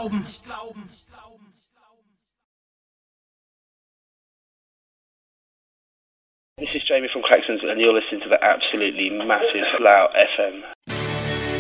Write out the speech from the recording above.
glauben. This is Jamie from Claxons, and you're listening to the absolutely massive Slough FM.